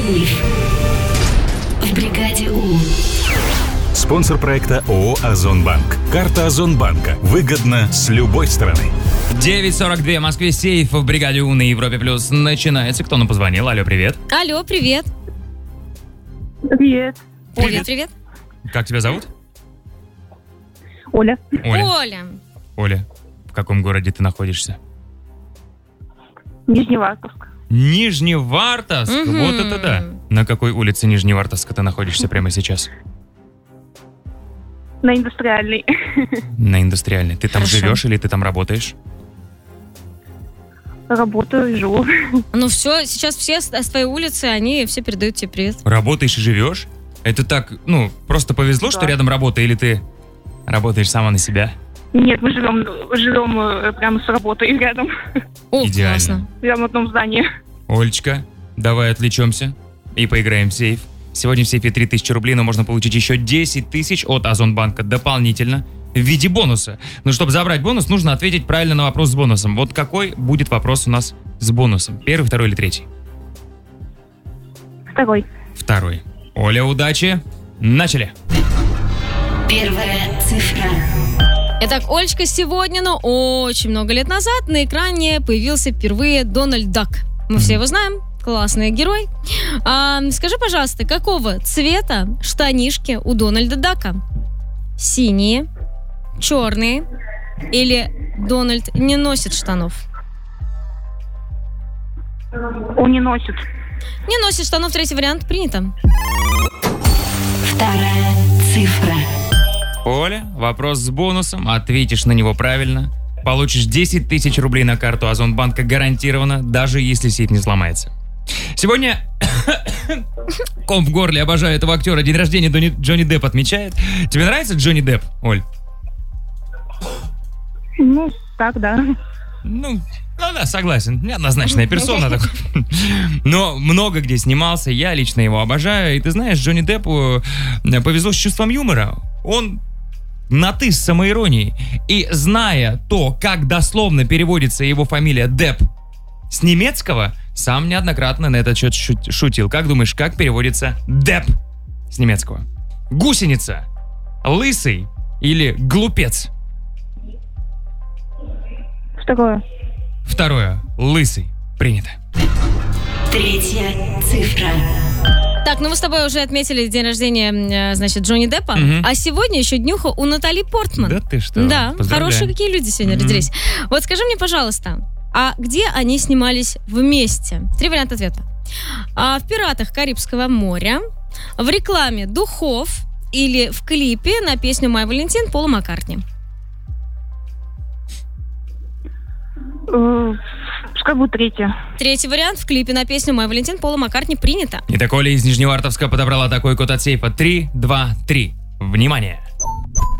Сейф в бригаде У. Спонсор проекта ООО «Озонбанк». Карта Озонбанка. Выгодно с любой стороны. 9:42 в Москве. Сейф в бригаде У на Европе Плюс начинается. Кто нам позвонил? Алло, привет. Алло, привет. Привет. Привет. Как тебя зовут? Оля. Оля, в каком городе ты находишься? Нижневартовск. Нижневартовск? Вот это да. На какой улице Нижневартовска ты находишься прямо сейчас? На Индустриальной. На Индустриальной. Ты там Хорошо. живешь или ты там работаешь? Работаю и живу. Ну все, сейчас все с твоей улицы, они все передают тебе привет. Работаешь и живешь? Это так, просто повезло, что Да. рядом работа, или ты работаешь сама на себя? Нет, мы живем прямо с работой рядом. О, Идеально. классно. Прямо в одном здании. Олечка, давай отвлечемся и поиграем в сейф. Сегодня в сейфе 3000 рублей, но можно получить еще 10 тысяч от Озонбанка дополнительно в виде бонуса. Но чтобы забрать бонус, нужно ответить правильно на вопрос с бонусом. Вот какой будет вопрос у нас с бонусом? Первый, второй или третий? Второй. Второй. Оля, удачи. Начали. Первая цифра. Итак, Олечка, сегодня, но очень много лет назад на экране появился впервые Дональд Дак. Мы все его знаем. Классный герой. Скажи, пожалуйста, какого цвета штанишки у Дональда Дака? Синие, черные или Дональд не носит штанов? Он не носит. Не носит штанов, третий вариант принято. Вторая цифра. Оля, вопрос с бонусом. Ответишь на него правильно. Получишь 10 тысяч рублей на карту Озонбанка гарантированно, даже если сейф не сломается. Сегодня ком в горле, обожаю этого актера. День рождения Джонни Депп отмечает. Тебе нравится Джонни Депп, Оль? Ну, так, да. Ну да, согласен. Неоднозначная персона такой. Но много где снимался. Я лично его обожаю. И ты знаешь, Джонни Деппу повезло с чувством юмора. Он на «ты» с самоиронией. И зная то, как дословно переводится его фамилия Депп с немецкого, сам неоднократно на этот счет шутил. Как думаешь, как переводится Депп с немецкого? Гусеница, лысый или глупец? Второе. Второе. Лысый. Принято. Третья цифра. Так, ну мы с тобой уже отметили день рождения, значит, Джонни Деппа. А сегодня еще днюха у Натали Портман. Да ты что? Да, Поздравляю. хорошие какие люди сегодня родились. Вот скажи мне, пожалуйста, а где они снимались вместе? 3 варианта ответа. В «Пиратах Карибского моря», в рекламе духов или в клипе на песню «Май Валентин» Пола Маккартни. Пускай будет третье. Третий вариант в клипе на песню «Май Валентин» Пола Маккартни принято. Итак, Оля из Нижневартовска подобрала такой код от сейфа. 3, 2, 3. Внимание!